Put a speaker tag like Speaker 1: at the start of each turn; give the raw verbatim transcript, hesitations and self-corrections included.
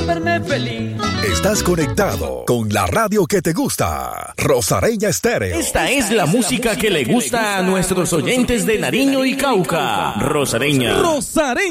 Speaker 1: verme feliz.
Speaker 2: Estás conectado con la radio que te gusta. Rosareña Estéreo.
Speaker 3: Esta es la música que le gusta a nuestros oyentes de Nariño y Cauca. Rosareña.
Speaker 1: Rosareña.